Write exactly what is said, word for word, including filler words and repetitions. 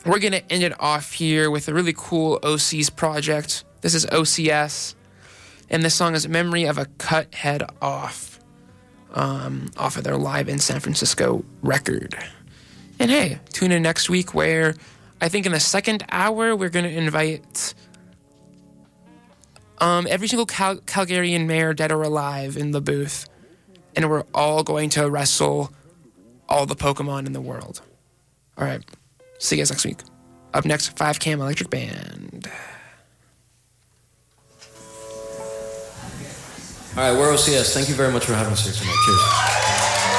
we're going to end it off here with a really cool O C's project. This is O C S, and this song is Memory of a Cut Head Off, um, off of their Live in San Francisco record. And hey, tune in next week where I think in the second hour we're going to invite um, every single Cal- Calgarian mayor, dead or alive, in the booth, and we're all going to wrestle all the Pokemon in the world. All right. See you guys next week. Up next, five Cam Electric Band. All right, we're O C S. Thank you very much for having us here tonight. Cheers.